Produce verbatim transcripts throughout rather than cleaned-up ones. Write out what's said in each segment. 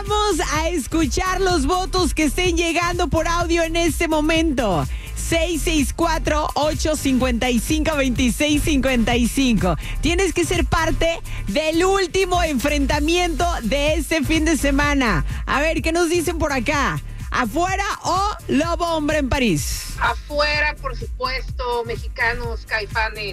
Vamos a escuchar los votos que estén llegando por audio en este momento. seis seis cuatro, ocho cinco cinco, dos seis cinco cinco. Tienes que ser parte del último enfrentamiento de este fin de semana. A ver, ¿qué nos dicen por acá? ¿Afuera o Lobo Hombre en París? Afuera, por supuesto, mexicanos, Caifanes.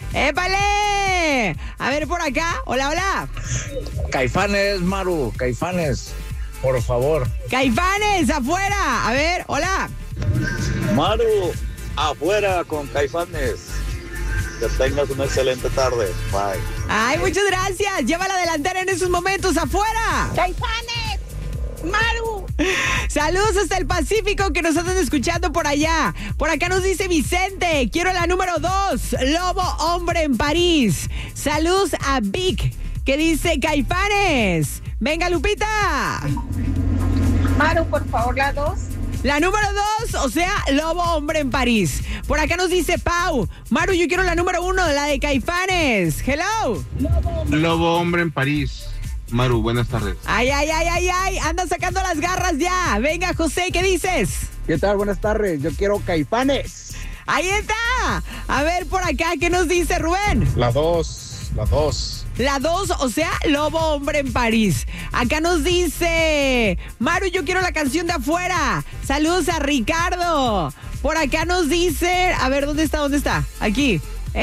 ¡Épale! A ver, por acá. Hola, hola. Caifanes, Maru, Caifanes, por favor. Caifanes, afuera. A ver, hola. Maru, afuera con Caifanes. Que tengas una excelente tarde. Bye. Ay, muchas gracias. Lleva la delantera en esos momentos. ¡Afuera! ¡Caifanes! ¡Maru! Saludos hasta el Pacífico que nos están escuchando por allá. Por acá nos dice Vicente, quiero la número dos, Lobo Hombre en París. Saludos a Vic, que dice Caifanes. Venga, Lupita. Maru, por favor, la dos. La número dos, o sea, Lobo Hombre en París. Por acá nos dice Pau, Maru, yo quiero la número uno, la de Caifanes. Hello. Lobo Hombre en París. Maru, buenas tardes. Ay, ay, ay, ay, ay, anda sacando las garras ya. Venga, José, ¿qué dices? ¿Qué tal? Buenas tardes, yo quiero Caifanes. Ahí está. A ver, por acá, ¿qué nos dice Rubén? La dos, la dos. La dos, o sea, Lobo Hombre en París. Acá nos dice Maru, yo quiero la canción de Afuera. Saludos a Ricardo. Por acá nos dice, a ver, ¿dónde está? ¿Dónde está? Aquí.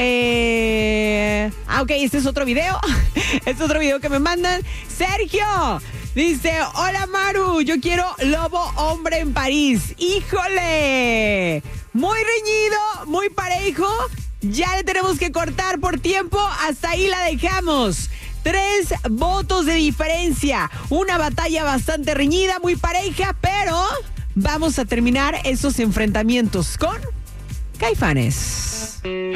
Eh... Ah, ok, este es otro video. Este es otro video que me mandan. Sergio dice, hola Maru, yo quiero Lobo Hombre en París. ¡Híjole! Muy reñido, muy parejo. Ya le tenemos que cortar por tiempo. Hasta ahí la dejamos. Tres votos de diferencia. Una batalla bastante reñida, muy pareja, pero vamos a terminar esos enfrentamientos con Caifanes.